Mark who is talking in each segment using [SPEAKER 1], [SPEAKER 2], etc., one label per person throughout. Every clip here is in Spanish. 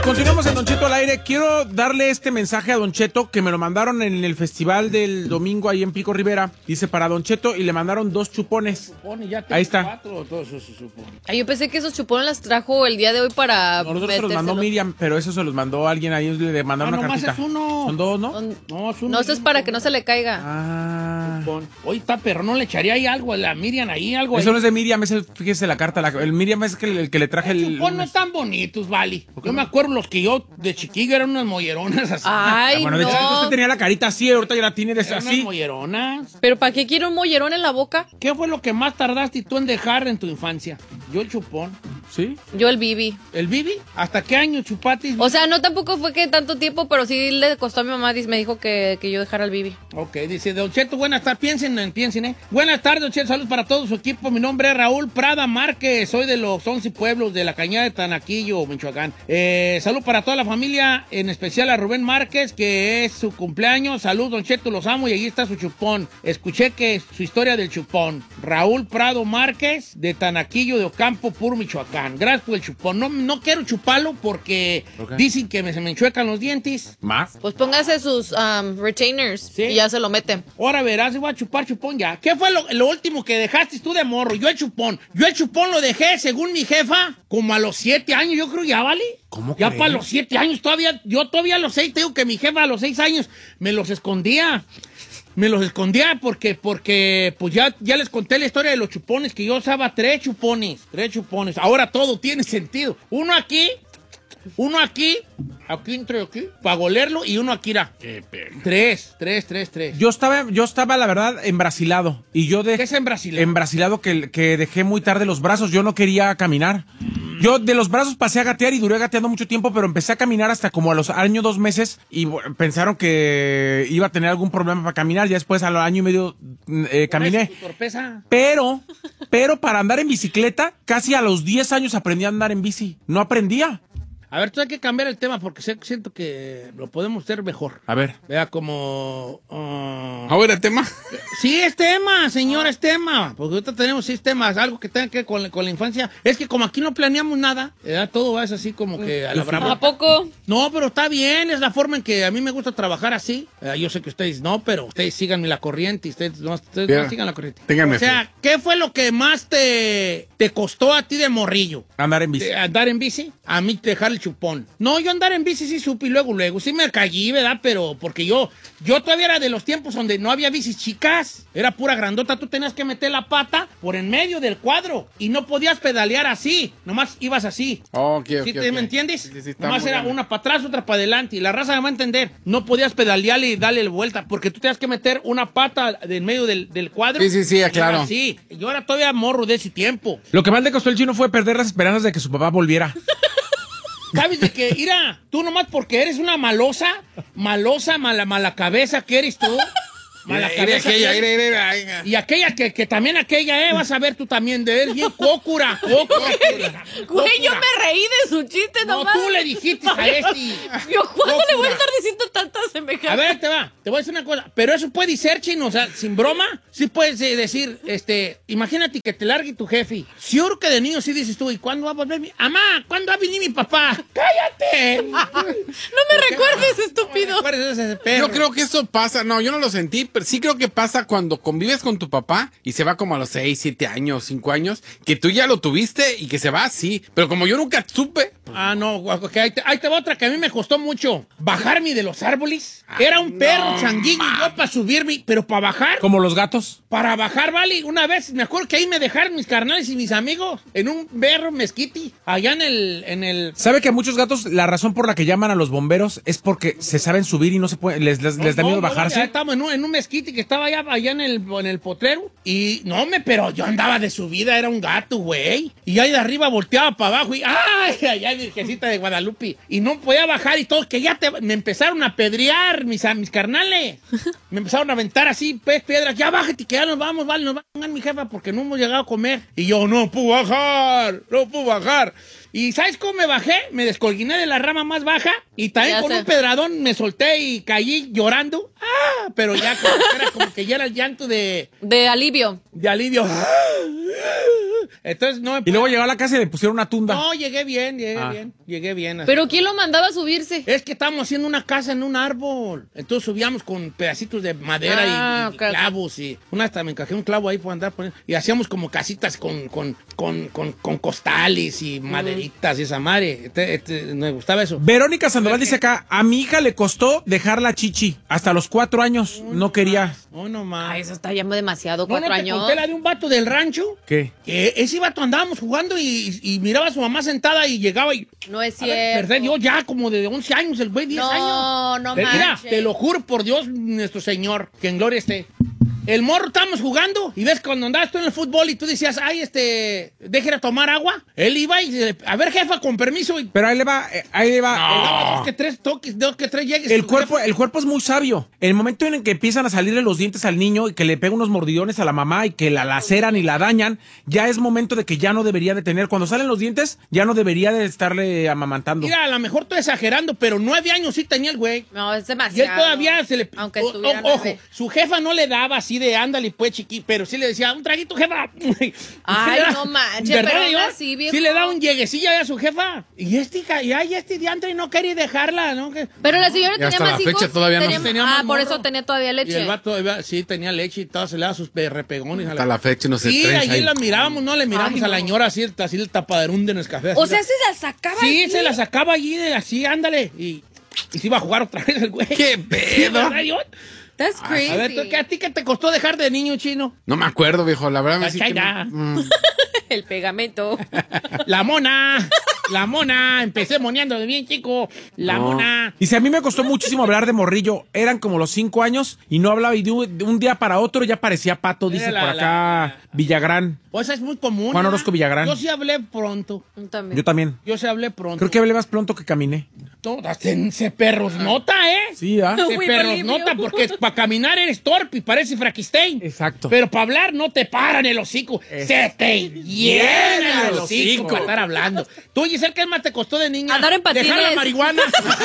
[SPEAKER 1] Continuamos en Don Cheto al aire. Quiero darle este mensaje a Don Cheto que me lo mandaron en el festival del domingo ahí en Pico Rivera. Dice para Don Cheto y le mandaron 2 chupones. Ahí está.
[SPEAKER 2] Yo pensé que esos chupones las trajo el día de hoy para
[SPEAKER 1] Nosotros se los mandó Miriam, pero eso se los mandó alguien ahí, le mandaron una cartita.
[SPEAKER 3] Es uno.
[SPEAKER 1] Son 2, ¿no?
[SPEAKER 3] No, es uno.
[SPEAKER 2] No, eso es para que no se le caiga.
[SPEAKER 1] Ah.
[SPEAKER 3] Oye, está, pero no le echaría ahí algo a la Miriam ahí, algo
[SPEAKER 1] Eso
[SPEAKER 3] ahí.
[SPEAKER 1] no es de Miriam, es fíjese la carta. El Miriam es el que le traje el
[SPEAKER 3] chupón no están bonitos, vale. Yo me acuerdo los que yo de chiquillo eran unas molleronas así.
[SPEAKER 2] Ay,
[SPEAKER 1] bueno, de chiquito
[SPEAKER 2] no.
[SPEAKER 1] usted tenía la carita así, ahorita ya la tiene
[SPEAKER 3] Eran
[SPEAKER 1] así.
[SPEAKER 3] unas molleronas.
[SPEAKER 2] ¿Pero para qué quiero un mollerón en la boca?
[SPEAKER 3] ¿Qué fue lo que más tardaste tú en dejar en tu infancia? Yo el chupón.
[SPEAKER 1] ¿Sí?
[SPEAKER 2] Yo el Bibi.
[SPEAKER 3] ¿El Bibi? ¿Hasta qué año chupatis?
[SPEAKER 2] O sea, no tampoco fue que tanto tiempo, pero sí le costó a mi mamá, me dijo que yo dejara el Bibi.
[SPEAKER 3] Ok, dice Don Cheto, buenas tardes, piensen, Buenas tardes, Don Cheto, saludos para todo su equipo. Mi nombre es Raúl Prada Márquez, soy de los 11 pueblos de la Cañada de Tanaquillo, Michoacán. Salud para toda la familia, en especial a Rubén Márquez, que es su cumpleaños. Salud, Don Cheto, los amo y ahí está su chupón. Escuché que su historia del chupón. Raúl Prado Márquez, de Tanaquillo de Ocampo, puro Michoacán. Gracias por el chupón. No quiero chuparlo porque dicen que se me enchuecan los dientes.
[SPEAKER 1] ¿Más?
[SPEAKER 2] Pues póngase sus retainers
[SPEAKER 3] ¿Sí?
[SPEAKER 2] y ya se lo meten.
[SPEAKER 3] Ahora verás, voy a chupar chupón ya. ¿Qué fue lo último que dejaste tú de morro? Yo el chupón lo dejé, según mi jefa, como a los 7 años, yo creo ya, ¿vale?
[SPEAKER 1] ¿Cómo
[SPEAKER 3] Ya
[SPEAKER 1] crees?
[SPEAKER 3] para los 7 años, yo todavía a los 6, te digo que mi jefa a los 6 años me los escondía. Me los escondía porque pues ya les conté la historia de los chupones, que yo usaba 3 chupones. Ahora todo tiene sentido. Uno aquí, entre aquí, para golerlo, y uno aquí, era. Tres.
[SPEAKER 1] Yo estaba, la verdad, embrasilado. Y yo
[SPEAKER 3] ¿Qué es embrasilado?
[SPEAKER 1] Embrasilado que dejé muy tarde los brazos. Yo no quería caminar. Yo de los brazos pasé a gatear y duré gateando mucho tiempo, pero empecé a caminar hasta como a los años 2 meses y pensaron que iba a tener algún problema para caminar. Ya después, a los año y medio, caminé.
[SPEAKER 3] Tu torpeza.
[SPEAKER 1] Pero para andar en bicicleta, casi a los 10 años aprendí a andar en bici. No aprendía.
[SPEAKER 3] A ver, tú hay que cambiar el tema porque siento que lo podemos hacer mejor.
[SPEAKER 1] A ver.
[SPEAKER 3] Vea como...
[SPEAKER 4] ¿Ahora el tema?
[SPEAKER 3] Sí, es tema, señora, es tema. Porque ahorita tenemos 6 temas, algo que tenga que ver con la infancia. Es que como aquí no planeamos nada, todo es así como que a la brava.
[SPEAKER 2] ¿A poco?
[SPEAKER 3] No, pero está bien, es la forma en que a mí me gusta trabajar así. Yo sé que ustedes no, pero ustedes síganme la corriente y ustedes no sigan la corriente.
[SPEAKER 4] Ténganme
[SPEAKER 3] o sea, ¿qué fue lo que más te costó a ti de morrillo?
[SPEAKER 1] Andar en bici.
[SPEAKER 3] ¿Andar en bici? A mí dejar el chupón. No, yo andar en bici sí supe y luego. Sí me caí, ¿verdad? Pero porque yo todavía era de los tiempos donde no había bicis chicas. Era pura grandota. Tú tenías que meter la pata por en medio del cuadro y no podías pedalear así. Nomás ibas así. ¿Sí me entiendes?
[SPEAKER 4] Sí,
[SPEAKER 3] Nomás era una para atrás, otra para adelante. Y la raza me va a entender. No podías pedalearle y darle vuelta porque tú tenías que meter una pata en medio del cuadro.
[SPEAKER 4] Sí, claro.
[SPEAKER 3] Sí, yo era todavía morro de ese tiempo.
[SPEAKER 1] Lo que más le costó al chino fue perder las esperanzas de que su papá volviera.
[SPEAKER 3] ¿Sabes de que, mira, tú nomás porque eres una malosa, mala cabeza que eres tú? Mala cabeza. Y aquella que también vas a ver tú también de él, bien cócura.
[SPEAKER 2] Güey, yo me reí de su chiste
[SPEAKER 3] No,
[SPEAKER 2] nomás.
[SPEAKER 3] tú le dijiste a este.
[SPEAKER 2] Yo, ¿cuándo le voy a estar diciendo tantas semejanzas?
[SPEAKER 3] A ver, te voy a decir una cosa. Pero eso puede ser, chino, o sea, sin broma. Sí puedes decir, imagínate que te largue tu jefe. Seguro que de niño sí dices tú, ¿y cuándo va a volver mi... Mamá, ¿cuándo va a venir mi papá? ¡Cállate!
[SPEAKER 2] No me recuerdes, estúpido.
[SPEAKER 3] No me recuerdes ese perro.
[SPEAKER 4] Yo creo que eso pasa, no, yo no lo sentí, pero sí creo que pasa cuando convives con tu papá y se va como a los 6, 7 años, 5 años, que tú ya lo tuviste y que se va así. Pero como yo nunca supe.
[SPEAKER 3] No, ok, ahí te va otra que a mí me costó mucho. Bajarme de los árboles. Era un perro changuillo y yo para subirme, pero para bajar.
[SPEAKER 1] Como los gatos.
[SPEAKER 3] Para bajar, vale. Una vez, me acuerdo que ahí me dejaron mis carnales y mis amigos en un berro mezquiti, allá en el...
[SPEAKER 1] ¿Sabe que a muchos gatos la razón por la que llaman a los bomberos es porque se saben subir y no se pueden, les da miedo bajarse?
[SPEAKER 3] Ya estábamos en un mezquite que estaba allá en el potrero. Y pero yo andaba de subida, era un gato, güey. Y ahí de arriba volteaba para abajo y ¡ay! Allá Virgencita de Guadalupe. Y no podía bajar y todo, que me empezaron a pedrear mis carnales. Me empezaron a aventar así, piedras. Ya bájate, que ya nos vamos, vale, nos va a mi jefa porque no hemos llegado a comer. Y yo, no puedo bajar. ¿Y sabes cómo me bajé? Me descolguiné de la rama más baja y también
[SPEAKER 2] Ya
[SPEAKER 3] con
[SPEAKER 2] sé.
[SPEAKER 3] un pedradón me solté y caí llorando. Pero ya era como que ya era el llanto de
[SPEAKER 2] De alivio.
[SPEAKER 3] alivio. Entonces no me
[SPEAKER 1] Y luego llegó a la casa y le pusieron una tunda.
[SPEAKER 3] No, llegué bien. Así.
[SPEAKER 2] ¿Pero quién lo mandaba a subirse?
[SPEAKER 3] Es que estábamos haciendo una casa en un árbol. Entonces subíamos con pedacitos de madera y
[SPEAKER 2] ok.
[SPEAKER 3] clavos. Y una vez también encajé un clavo ahí para andar poniendo. Y hacíamos como casitas con costales y maderitas y esa madre. Me gustaba eso.
[SPEAKER 1] Verónica Sandoval dice acá, a mi hija le costó dejar la chichi. Hasta los 4 años no quería.
[SPEAKER 3] Oh, no más.
[SPEAKER 2] Ay, eso está ya demasiado,
[SPEAKER 3] ¿No
[SPEAKER 2] 4
[SPEAKER 3] te
[SPEAKER 2] años.
[SPEAKER 3] conté la de un vato del rancho?
[SPEAKER 1] ¿Qué?
[SPEAKER 3] Que ese vato andábamos jugando y miraba a su mamá sentada y llegaba y...
[SPEAKER 2] No es
[SPEAKER 3] A ver,
[SPEAKER 2] cierto.
[SPEAKER 3] verdad, yo ya como de 11 años, el güey 10 años.
[SPEAKER 2] No
[SPEAKER 3] Mira,
[SPEAKER 2] manches.
[SPEAKER 3] te lo juro por Dios, nuestro Señor, que en gloria esté. El morro estábamos jugando y ves cuando andabas tú en el fútbol y tú decías, ay, déjera tomar agua. Él iba y, a ver, jefa, con permiso. Y
[SPEAKER 1] Pero ahí le va.
[SPEAKER 3] daba 2 que 3 toques, 2 que 3 llegues.
[SPEAKER 1] El cuerpo es muy sabio. El momento en el que empiezan a salirle los dientes al niño y que le pega unos mordidones a la mamá y que la laceran y la dañan, ya es momento de que ya no debería de tener. Cuando salen los dientes, ya no debería de estarle amamantando.
[SPEAKER 3] Mira, a lo mejor estoy exagerando, pero 9 años sí tenía el güey.
[SPEAKER 2] No, es
[SPEAKER 3] Y él
[SPEAKER 2] demasiado.
[SPEAKER 3] todavía se le...
[SPEAKER 2] Aunque estuviera
[SPEAKER 3] Ojo,
[SPEAKER 2] bebé.
[SPEAKER 3] su jefa no le daba así de ándale, pues, chiqui, pero sí le decía, un traguito, jefa.
[SPEAKER 2] Ay,
[SPEAKER 3] ¿Verdad?
[SPEAKER 2] no manches,
[SPEAKER 3] ¿Verdad,
[SPEAKER 2] pero aún
[SPEAKER 3] yo?
[SPEAKER 2] así, viejo.
[SPEAKER 3] Sí le da un lleguecillo a su jefa. Y este diantre no quería dejarla, ¿no?
[SPEAKER 2] Pero la señora
[SPEAKER 4] Y
[SPEAKER 2] tenía
[SPEAKER 4] hasta
[SPEAKER 2] más
[SPEAKER 4] la fecha
[SPEAKER 2] hijos.
[SPEAKER 4] todavía no
[SPEAKER 3] tenía más
[SPEAKER 2] por
[SPEAKER 3] morro.
[SPEAKER 2] eso tenía todavía
[SPEAKER 3] Y
[SPEAKER 2] leche.
[SPEAKER 3] el vato sí tenía leche y todo, se le daba sus repegones.
[SPEAKER 4] Hasta la fecha no se
[SPEAKER 3] Sí,
[SPEAKER 4] trenza
[SPEAKER 3] allí
[SPEAKER 4] ahí.
[SPEAKER 3] la mirábamos, no le miramos
[SPEAKER 2] Ay,
[SPEAKER 3] a la
[SPEAKER 2] no.
[SPEAKER 3] señora así el tapaderún de Nescafé.
[SPEAKER 2] O
[SPEAKER 3] así
[SPEAKER 2] sea,
[SPEAKER 3] la-
[SPEAKER 2] se la sacaba.
[SPEAKER 3] Sí,
[SPEAKER 2] así.
[SPEAKER 3] se la sacaba allí, así, ándale. Y se iba a jugar otra vez el güey.
[SPEAKER 4] ¡Qué
[SPEAKER 3] Sí,
[SPEAKER 4] pedo!
[SPEAKER 3] ¿verdad, yo?
[SPEAKER 2] That's crazy.
[SPEAKER 3] A ver, ¿a ti qué te costó dejar de niño chino?
[SPEAKER 4] No me acuerdo, viejo. La verdad me
[SPEAKER 3] La
[SPEAKER 4] sí que
[SPEAKER 3] chaya.
[SPEAKER 4] no.
[SPEAKER 2] El pegamento.
[SPEAKER 3] La mona, empecé moneando de bien chico, la
[SPEAKER 4] No.
[SPEAKER 3] mona.
[SPEAKER 1] Y si a mí me costó muchísimo hablar de morrillo, eran como los 5 años y no hablaba y de un día para otro ya parecía pato, dice
[SPEAKER 3] Era
[SPEAKER 1] por acá Villagrán.
[SPEAKER 3] Pues es muy común.
[SPEAKER 1] Juan
[SPEAKER 3] ¿verdad?
[SPEAKER 1] Orozco Villagrán.
[SPEAKER 3] Yo sí hablé pronto.
[SPEAKER 2] También.
[SPEAKER 1] Yo también.
[SPEAKER 3] Yo sí hablé pronto.
[SPEAKER 1] Creo que hablé más pronto que caminé.
[SPEAKER 3] Todas se perros nota, ¿eh?
[SPEAKER 1] Sí, ¿ah?
[SPEAKER 3] Se
[SPEAKER 2] We
[SPEAKER 3] perros
[SPEAKER 2] believe
[SPEAKER 3] nota
[SPEAKER 2] you.
[SPEAKER 3] porque para caminar eres torpe y parece Frankenstein.
[SPEAKER 1] Exacto.
[SPEAKER 3] Pero para hablar no te paran el hocico. Se te llena el hocico para estar hablando. Tú, Giselle, ¿qué más te costó de niña?
[SPEAKER 2] Andar en patines.
[SPEAKER 3] Dejar la marihuana.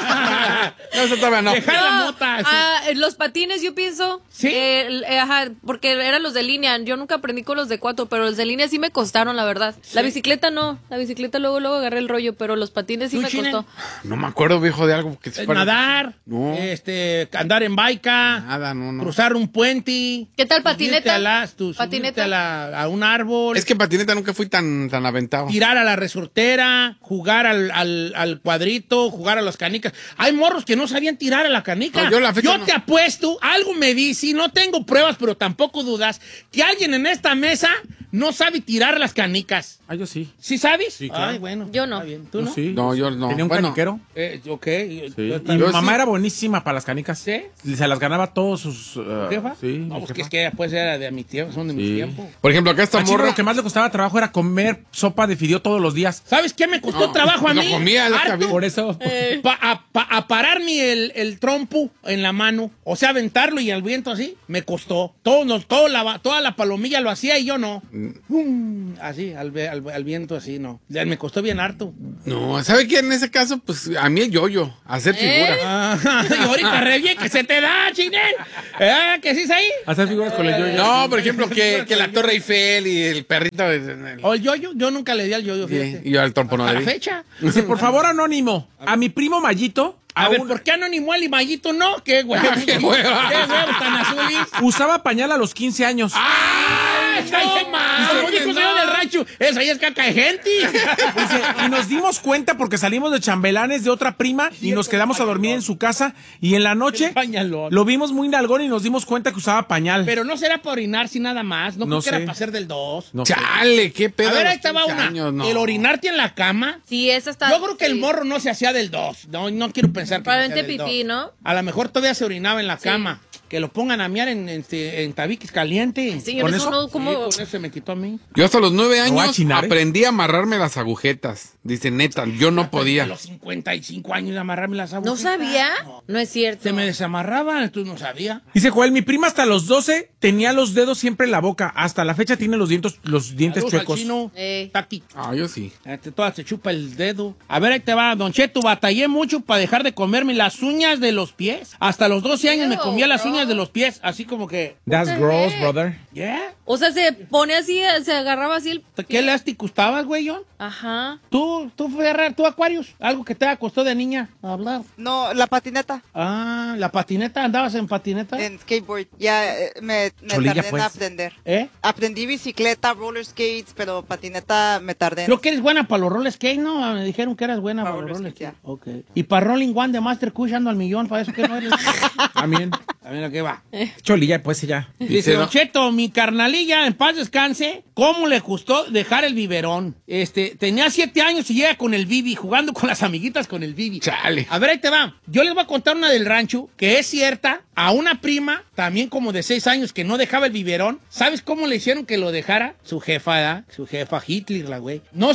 [SPEAKER 4] No, eso todavía no.
[SPEAKER 3] Dejar la mota. sí.
[SPEAKER 2] Los patines, yo pienso.
[SPEAKER 3] ¿Sí?
[SPEAKER 2] Ajá, porque eran los de línea. Yo nunca aprendí con los de 4, pero los de línea sí me costaron, la verdad. La bicicleta no. La bicicleta luego agarré el rollo, pero los patines sí
[SPEAKER 3] ¿Tú,
[SPEAKER 2] me
[SPEAKER 3] Chine?
[SPEAKER 2] costó.
[SPEAKER 4] No me acuerdo, viejo, de algo que se fuera-
[SPEAKER 3] Nadar,
[SPEAKER 4] No.
[SPEAKER 3] andar en baica,
[SPEAKER 4] Nada, no.
[SPEAKER 3] cruzar un puente.
[SPEAKER 2] ¿Qué tal
[SPEAKER 3] Subirte
[SPEAKER 2] patineta?
[SPEAKER 3] subirte a un árbol.
[SPEAKER 4] Es que en patineta nunca fui tan aventado.
[SPEAKER 3] Tirar a la resortera, jugar al cuadrito, jugar a las canicas. Hay morros que no sabían tirar a la canica.
[SPEAKER 4] No, yo la fecha no.
[SPEAKER 3] te apuesto, algo me dice, y no tengo pruebas, pero tampoco dudas, que alguien en esta mesa no sabe tirar las canicas.
[SPEAKER 1] Ah, yo sí.
[SPEAKER 3] ¿Sí sabes?
[SPEAKER 1] Sí, claro.
[SPEAKER 3] Ay, bueno.
[SPEAKER 2] Yo no.
[SPEAKER 3] Está bien. ¿Tú
[SPEAKER 1] Yo
[SPEAKER 3] no?
[SPEAKER 1] sí.
[SPEAKER 4] No, yo no.
[SPEAKER 1] Tenía un
[SPEAKER 4] Bueno,
[SPEAKER 1] caniquero.
[SPEAKER 3] Ok.
[SPEAKER 1] Sí.
[SPEAKER 3] Yo
[SPEAKER 1] Y
[SPEAKER 3] también.
[SPEAKER 1] mi
[SPEAKER 4] Yo
[SPEAKER 1] mamá
[SPEAKER 4] sí.
[SPEAKER 1] era buenísima para las canicas.
[SPEAKER 3] ¿Sí?
[SPEAKER 1] Se las ganaba todos sus...
[SPEAKER 3] ¿Jefa?
[SPEAKER 1] Sí.
[SPEAKER 3] No,
[SPEAKER 1] mi
[SPEAKER 3] pues que
[SPEAKER 1] jefa.
[SPEAKER 3] es que pues era de mi tiempo, son de mi
[SPEAKER 1] Sí.
[SPEAKER 3] tiempo.
[SPEAKER 4] Por ejemplo, acá está
[SPEAKER 1] A Chino
[SPEAKER 4] morra.
[SPEAKER 1] lo que más le costaba trabajo era comer sopa de fideo todos los días.
[SPEAKER 3] ¿Sabes qué me costó
[SPEAKER 4] No,
[SPEAKER 3] trabajo a
[SPEAKER 4] no
[SPEAKER 3] mí?
[SPEAKER 4] comía, lo
[SPEAKER 3] Harto.
[SPEAKER 4] sabía.
[SPEAKER 1] Por eso...
[SPEAKER 3] A pararme el trompo en la mano, o sea, aventarlo y al viento así, me costó. Toda la palomilla lo hacía y yo no. Así, al viento así, no. Ya me costó bien harto.
[SPEAKER 4] No, ¿sabe qué? En ese caso, pues a mí el yo-yo, hacer figuras.
[SPEAKER 3] Y ahorita re bien que se te da, chinel. ¿Que sí es ahí?
[SPEAKER 1] Hacer figuras con el yo-yo.
[SPEAKER 4] No, por ejemplo, que la Torre Eiffel y el perrito.
[SPEAKER 3] ¿O el yoyo? Yo nunca le di al yoyo,
[SPEAKER 4] Sí,
[SPEAKER 3] fíjate.
[SPEAKER 4] y yo al trompo no
[SPEAKER 3] A
[SPEAKER 4] le
[SPEAKER 3] la
[SPEAKER 4] di.
[SPEAKER 3] fecha.
[SPEAKER 1] Dice, por favor, anónimo, a mi primo Mayito...
[SPEAKER 3] A ver,
[SPEAKER 1] aún
[SPEAKER 3] ¿por qué Anónimo y Mayito no? ¿Qué huevos?
[SPEAKER 4] Qué hueva.
[SPEAKER 3] ¿Qué huevos tan azules?
[SPEAKER 1] usaba pañal a los 15 años.
[SPEAKER 3] ¡Ah! ¡No más! Como dijo el señor del rancho, esa ya es caca de gente.
[SPEAKER 1] Dice, y nos dimos cuenta porque salimos de chambelanes de otra prima y nos quedamos a dormir en su casa y en la noche
[SPEAKER 3] Pañalón.
[SPEAKER 1] lo vimos muy nalgón y nos dimos cuenta que usaba pañal.
[SPEAKER 3] Pero no será para orinarse nada más. No,
[SPEAKER 1] No
[SPEAKER 3] creo que era
[SPEAKER 1] sé.
[SPEAKER 3] para hacer del 2.
[SPEAKER 1] No sé.
[SPEAKER 4] Chale, qué pedo.
[SPEAKER 3] A ver,
[SPEAKER 4] los
[SPEAKER 3] ahí estaba
[SPEAKER 4] 15
[SPEAKER 3] una.
[SPEAKER 4] años, no.
[SPEAKER 3] El orinarte en la cama.
[SPEAKER 2] Sí, esa está.
[SPEAKER 3] Yo creo que el
[SPEAKER 2] sí.
[SPEAKER 3] morro no se hacía del 2. No quiero pensar que
[SPEAKER 2] Probablemente
[SPEAKER 3] se hacía del
[SPEAKER 2] pipí,
[SPEAKER 3] 2.
[SPEAKER 2] ¿no?
[SPEAKER 3] A lo mejor todavía se orinaba en la cama. Que lo pongan a miar en tabiques calientes.
[SPEAKER 2] Señor,
[SPEAKER 1] ¿Con
[SPEAKER 2] eso
[SPEAKER 1] eso?
[SPEAKER 2] no,
[SPEAKER 3] Sí,
[SPEAKER 2] como.
[SPEAKER 3] con eso se me quitó a mí.
[SPEAKER 4] Yo hasta los 9
[SPEAKER 1] voy a
[SPEAKER 4] años
[SPEAKER 1] chinar, ¿eh?
[SPEAKER 4] aprendí a amarrarme las agujetas. Dice, neta, yo no
[SPEAKER 3] A
[SPEAKER 4] podía.
[SPEAKER 3] los 55 años de amarrarme las
[SPEAKER 2] ¿No
[SPEAKER 3] agujetas.
[SPEAKER 2] sabía? No es cierto.
[SPEAKER 3] Se me desamarraban, entonces no sabía.
[SPEAKER 1] Dice Joel, mi prima hasta los 12 tenía los dedos siempre en la boca. Hasta la fecha tiene los dientes
[SPEAKER 3] Saludos al
[SPEAKER 1] chuecos.
[SPEAKER 3] chino.
[SPEAKER 2] Ey.
[SPEAKER 4] Ah, yo sí.
[SPEAKER 3] Toda se chupa el dedo. A ver, ahí te va, Don Cheto. Batallé mucho para dejar de comerme las uñas de los pies. Hasta los 12 años me comía las uñas uñas de los pies, así como que...
[SPEAKER 1] That's gross, brother.
[SPEAKER 3] ¿Yeah?
[SPEAKER 2] O sea, se pone así, se agarraba así el...
[SPEAKER 3] ¿Qué elástico estabas, güey, John?
[SPEAKER 2] Ajá.
[SPEAKER 3] ¿Tú, Ferrar, tú, Aquarius? ¿Algo que te costó de niña hablar?
[SPEAKER 5] No, la patineta.
[SPEAKER 3] Ah, ¿la patineta? ¿Andabas en patineta?
[SPEAKER 5] En skateboard. Ya me
[SPEAKER 1] Cholilla,
[SPEAKER 5] tardé
[SPEAKER 1] pues.
[SPEAKER 5] en aprender.
[SPEAKER 3] ¿Eh?
[SPEAKER 5] Aprendí bicicleta, roller skates, pero patineta me tardé en...
[SPEAKER 3] Creo que eres buena para los roller skate, ¿no? Me dijeron que eras buena para los roller skate. Ok. Y para Rolling One de Master Cush ando al millón, para eso que no eres.
[SPEAKER 1] También.
[SPEAKER 3] También lo que va.
[SPEAKER 1] Cholilla, pues ya.
[SPEAKER 3] Dice,
[SPEAKER 4] ¿no?
[SPEAKER 3] Don Cheto, mi carnalilla, en paz descanse, ¿cómo le gustó dejar el biberón? Tenía 7 años y llega con el bibi, jugando con las amiguitas con el bibi.
[SPEAKER 4] Chale.
[SPEAKER 3] A ver, ahí te va. Yo les voy a contar una del rancho, que es cierta, a una prima, también como de 6 años, que no dejaba el biberón. ¿Sabes cómo le hicieron que lo dejara? Su jefa, ¿verdad? Su jefa, Hitler, la güey. No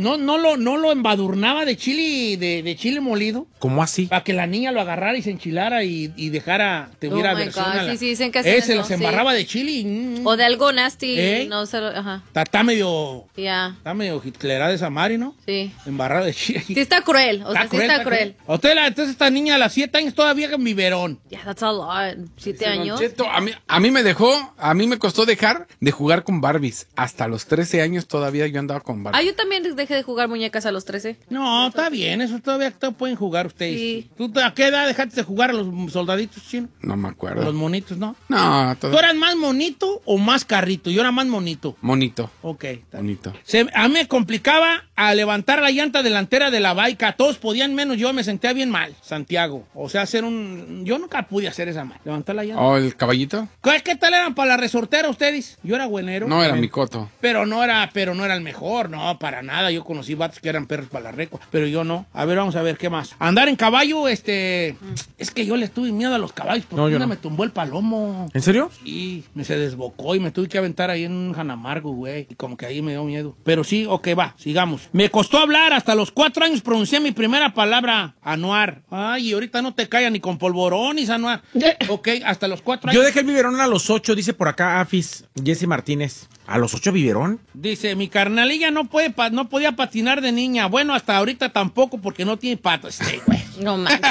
[SPEAKER 3] lo embadurnaba de chile, de chile molido,
[SPEAKER 1] ¿Cómo así?
[SPEAKER 3] para que la niña lo agarrara y se enchilara y dejara, tuviera
[SPEAKER 2] Oh my
[SPEAKER 3] versión
[SPEAKER 2] God,
[SPEAKER 3] a la...
[SPEAKER 2] sí, dicen que hacen
[SPEAKER 3] Se
[SPEAKER 2] eso,
[SPEAKER 3] las
[SPEAKER 2] sí.
[SPEAKER 3] embarraba de chile y...
[SPEAKER 2] O de algo nasty.
[SPEAKER 3] ¿Eh?
[SPEAKER 2] No, ajá.
[SPEAKER 3] Está medio...
[SPEAKER 2] Ya,
[SPEAKER 3] Está medio hitlerada esa Mari, ¿no?
[SPEAKER 2] sí.
[SPEAKER 3] Embarrada de chile.
[SPEAKER 2] Sí está cruel, o sea, sí está cruel.
[SPEAKER 3] Entonces esta niña a las 7 años todavía con biberón.
[SPEAKER 2] Ya, that's a lot. 7
[SPEAKER 4] Don
[SPEAKER 2] años.
[SPEAKER 4] Cheto, a mí me costó dejar de jugar con Barbies. Hasta los 13 años todavía yo andaba con
[SPEAKER 2] Ah,
[SPEAKER 4] Barbies.
[SPEAKER 2] yo también dejé de jugar muñecas a los 13.
[SPEAKER 3] No, está bien, eso todavía pueden jugar ustedes.
[SPEAKER 2] Sí.
[SPEAKER 3] ¿Tú a qué edad dejaste de jugar a los soldaditos chinos?
[SPEAKER 4] No me
[SPEAKER 3] A los
[SPEAKER 4] acuerdo.
[SPEAKER 3] monitos, ¿no?
[SPEAKER 4] No,
[SPEAKER 3] ¿Tú
[SPEAKER 4] todo
[SPEAKER 3] eras más monito o más carrito? Yo era más monito.
[SPEAKER 4] bonito.
[SPEAKER 3] Ok, está bien.
[SPEAKER 4] Bonito.
[SPEAKER 3] A mí me complicaba a levantar la llanta delantera de la baica. Todos podían menos, yo me sentía bien mal, Santiago. O sea, yo nunca pude hacer esa mal. Levantar la llanta.
[SPEAKER 4] ¿O el caballito?
[SPEAKER 3] ¿Qué tal eran para la resortera ustedes? Yo era buenero.
[SPEAKER 4] No, era mi coto.
[SPEAKER 3] Pero no era el mejor, no, para nada. Yo conocí vatos que eran perros para la recua, pero yo no. A ver, vamos a ver, ¿qué más? Andar en caballo, es que yo le tuve miedo a los caballos porque
[SPEAKER 1] No, yo
[SPEAKER 3] una
[SPEAKER 1] no.
[SPEAKER 3] me tumbó el palomo.
[SPEAKER 1] ¿En serio?
[SPEAKER 3] Y se desbocó y me tuve que aventar ahí en un janamargo, güey. Y como que ahí me dio miedo. Pero sí, ok, va, sigamos. Me costó hablar, hasta los 4 años pronuncié mi primera palabra, anuar. Ay, y ahorita no te callan ni con polvorones, anuar. Ok, hasta los 4 años.
[SPEAKER 1] Yo dejé el biberón a los 8, dice por acá Afis, Jesse Martínez. ¿A los 8 biberón?
[SPEAKER 3] Dice, mi carnalilla no podía patinar de niña. Bueno, hasta ahorita tampoco porque no tiene patas. Güey.
[SPEAKER 2] No manches.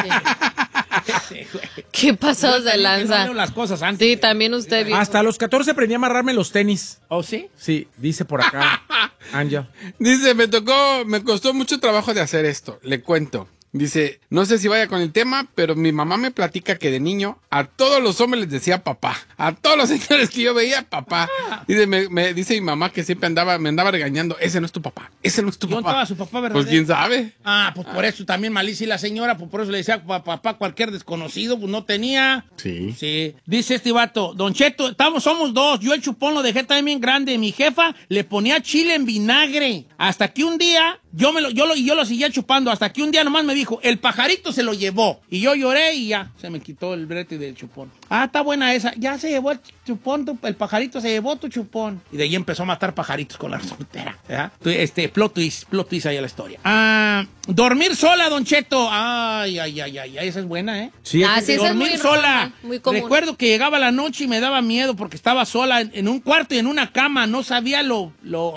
[SPEAKER 3] Güey.
[SPEAKER 2] ¿Qué pasó
[SPEAKER 3] Yo
[SPEAKER 2] de
[SPEAKER 3] también
[SPEAKER 2] lanza?
[SPEAKER 3] no leo las cosas antes.
[SPEAKER 2] Sí, también usted. viejo.
[SPEAKER 1] Hasta los 14 aprendí a amarrarme los tenis.
[SPEAKER 3] ¿Oh, sí?
[SPEAKER 1] Sí, dice por acá Angel.
[SPEAKER 4] Dice, me costó mucho trabajo de hacer esto. Le cuento. Dice, no sé si vaya con el tema, pero mi mamá me platica que de niño a todos los hombres les decía papá. A todos los señores que yo veía, papá. Dice, me dice mi mamá que siempre me andaba regañando. Ese no es tu papá. Ese no es tu
[SPEAKER 3] ¿Dónde
[SPEAKER 4] papá.
[SPEAKER 3] estaba su papá verdadero?
[SPEAKER 4] Pues quién sabe.
[SPEAKER 3] Ah, pues por eso también malicia la señora, pues por eso le decía papá cualquier desconocido, pues no tenía.
[SPEAKER 4] Sí.
[SPEAKER 3] Sí. Dice este vato, Don Cheto, somos dos, yo el chupón lo dejé también bien grande, mi jefa le ponía chile en vinagre, hasta que un día, yo lo seguía chupando, hasta que un día nomás me dijo, el pajarito se lo llevó, y yo lloré y ya, se me quitó el brete del chupón. Ah, está buena esa, ya se llevó el chupón, el pajarito se llevó tu chupón. Y de ahí empezó a matar pajaritos con la resortera, ¿verdad? Plot twist ahí a la historia. Ah, dormir sola, Don Cheto. Ay, esa es buena, ¿eh?
[SPEAKER 1] Sí,
[SPEAKER 2] Ah, sí, esa es
[SPEAKER 3] Dormir
[SPEAKER 2] muy
[SPEAKER 3] sola.
[SPEAKER 2] normal, muy común.
[SPEAKER 3] Recuerdo que llegaba la noche y me daba miedo porque estaba sola en un cuarto y en una cama. No sabía lo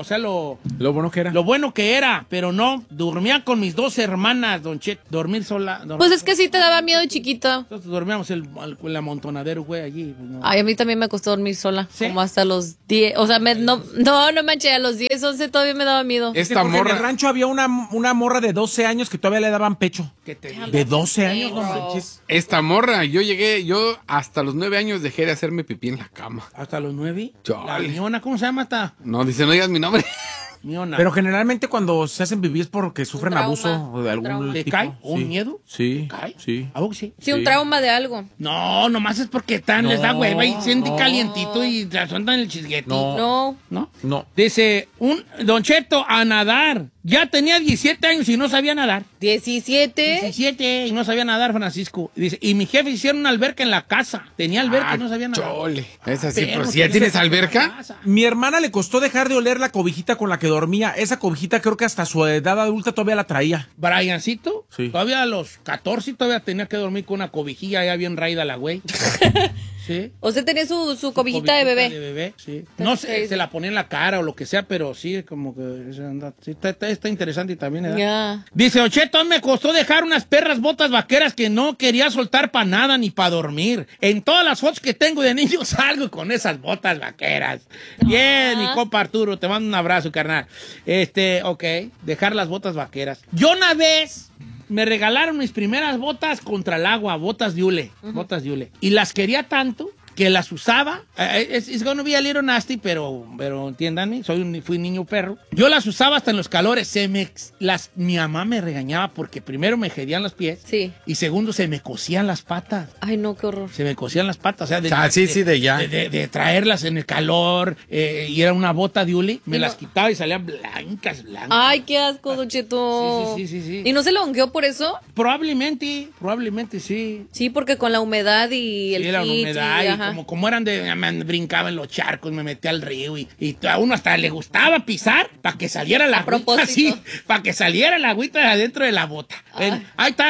[SPEAKER 1] bueno que era.
[SPEAKER 3] lo bueno que era, pero no. Dormía con mis 2 hermanas, Don Cheto. Dormir sola.
[SPEAKER 2] Pues es que sí te daba miedo chiquito.
[SPEAKER 3] Nosotros dormíamos el amontonadero, güey, allí. Pues, no.
[SPEAKER 2] Ay, a mí también me costó dormir sola.
[SPEAKER 3] ¿Sí?
[SPEAKER 2] Como hasta los 10. O sea, no manches, a los 10, 11 todavía me daba miedo.
[SPEAKER 4] Esta
[SPEAKER 1] Porque en el
[SPEAKER 4] morra.
[SPEAKER 1] rancho había una morra de 12 años que todavía le daban pecho.
[SPEAKER 3] ¿Qué te digo?
[SPEAKER 1] De 12 años, no
[SPEAKER 2] bro.
[SPEAKER 1] manches.
[SPEAKER 4] Esta morra, yo hasta los 9 años dejé de hacerme pipí en la cama.
[SPEAKER 3] ¿Hasta los 9?
[SPEAKER 4] Chale.
[SPEAKER 3] La miona, ¿cómo se llama esta?
[SPEAKER 4] No, dice, no digas mi nombre.
[SPEAKER 3] Miona.
[SPEAKER 1] Pero generalmente cuando se hacen vivir es porque sufren
[SPEAKER 2] trauma,
[SPEAKER 1] abuso o de
[SPEAKER 2] un
[SPEAKER 1] algún
[SPEAKER 2] trauma.
[SPEAKER 3] ¿Te
[SPEAKER 1] tipo.
[SPEAKER 3] cae? ¿Un
[SPEAKER 1] Sí.
[SPEAKER 3] miedo?
[SPEAKER 1] Sí.
[SPEAKER 3] ¿Cae?
[SPEAKER 1] Sí.
[SPEAKER 3] ¿A vos sí?
[SPEAKER 2] Sí, un trauma de algo.
[SPEAKER 3] No, nomás es porque les da hueva y sienten calientito y te asuntan el chisguete.
[SPEAKER 1] No.
[SPEAKER 2] No.
[SPEAKER 3] ¿No?
[SPEAKER 1] No.
[SPEAKER 3] Dice, Don Cheto, a nadar. Ya tenía 17 años y no sabía nadar.
[SPEAKER 2] 17.
[SPEAKER 3] 17 y no sabía nadar, Francisco. Dice, y mi jefe hicieron una alberca en la casa. Tenía alberca y no sabía nadar.
[SPEAKER 4] Chole. Es así,
[SPEAKER 3] Perro,
[SPEAKER 4] pero si ya
[SPEAKER 3] tenía
[SPEAKER 4] tienes
[SPEAKER 3] alberca en
[SPEAKER 4] alberca.
[SPEAKER 3] la casa.
[SPEAKER 1] Mi hermana le costó dejar de oler la cobijita con la que dormía. Esa cobijita creo que hasta su edad adulta todavía la traía.
[SPEAKER 3] Briancito,
[SPEAKER 1] Sí.
[SPEAKER 3] todavía a los 14 todavía tenía que dormir con una cobijilla ya bien raída la güey. Sí.
[SPEAKER 2] Usted tenía su cobijita de bebé.
[SPEAKER 3] Sí. No sé, se la ponía en la cara o lo que sea, pero sí, como que sí, está interesante también, ¿verdad?
[SPEAKER 2] Ya.
[SPEAKER 3] Dice, Ocheto, me costó dejar unas perras botas vaqueras que no quería soltar para nada ni para dormir. En todas las fotos que tengo de niño salgo con esas botas vaqueras. Bien, mi compa Arturo, te mando un abrazo, carnal. Ok, dejar las botas vaqueras. Yo una vez me regalaron mis primeras botas contra el agua, botas de hule, botas de hule. Y las quería tanto que las usaba. It's gonna be a little nasty, pero entiéndanme, fui niño perro. Yo las usaba hasta en los calores. Mi mamá me regañaba porque primero me jedían los pies.
[SPEAKER 2] Sí.
[SPEAKER 3] Y segundo, se me cosían las patas.
[SPEAKER 2] Ay, no, qué horror.
[SPEAKER 3] Se me cosían las patas, o sea, de traerlas en el calor, y era una bota de hule, me las quitaba y salían blancas.
[SPEAKER 2] Ay, qué asco, Don Cheto.
[SPEAKER 3] Sí.
[SPEAKER 2] ¿Y no se lo hongueó por eso?
[SPEAKER 3] Probablemente sí.
[SPEAKER 2] Sí, porque con la humedad y el
[SPEAKER 3] la
[SPEAKER 2] heat
[SPEAKER 3] humedad y como eran brincaba en los charcos, me metía al río y a uno hasta le gustaba pisar para que saliera la agüita así, para que saliera la agüita de adentro de la bota. Ven, ahí está,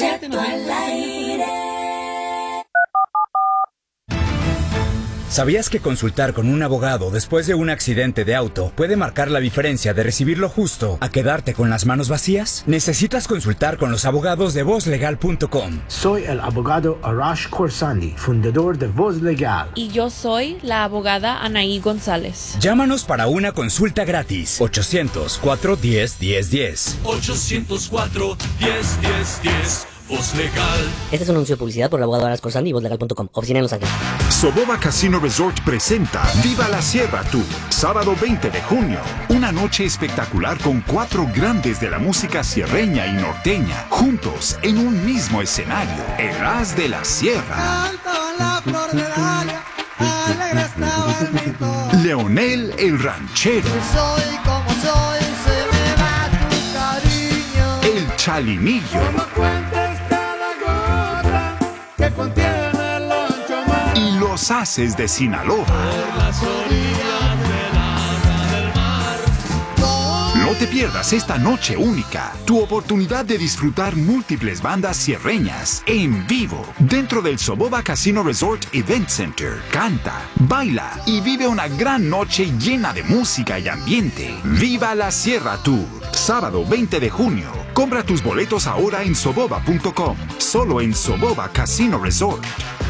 [SPEAKER 6] ¿Sabías que consultar con un abogado después de un accidente de auto puede marcar la diferencia de recibir lo justo a quedarte con las manos vacías? Necesitas consultar con los abogados de VozLegal.com.
[SPEAKER 7] Soy el abogado Arash Khorsandi, fundador de Voz Legal.
[SPEAKER 8] Y yo soy la abogada Anaí González.
[SPEAKER 6] Llámanos para una consulta gratis. 800-410-1010.
[SPEAKER 9] 800-410-1010. Voz Legal.
[SPEAKER 10] Este es un anuncio de publicidad por el abogado Arash Khorsandi y VozLegal.com. Oficina en Los Ángeles.
[SPEAKER 11] Soboba Casino Resort presenta Viva la Sierra Tour, sábado 20 de junio. Una noche espectacular con 4 grandes de la música sierreña y norteña, juntos en un mismo escenario. El As de la Sierra. Leonel el Ranchero.
[SPEAKER 12] Soy como soy, se me va tu cariño.
[SPEAKER 11] El Chalinillo.
[SPEAKER 12] Que contiene el ancho mar.
[SPEAKER 11] Y los Haces de Sinaloa.
[SPEAKER 12] Por las orillas del agua del mar.
[SPEAKER 11] No te pierdas esta noche única, tu oportunidad de disfrutar múltiples bandas sierreñas en vivo dentro del Soboba Casino Resort Event Center. Canta, baila y vive una gran noche llena de música y ambiente. Viva la Sierra Tour, sábado 20 de junio. Compra tus boletos ahora en soboba.com, solo en Soboba Casino Resort.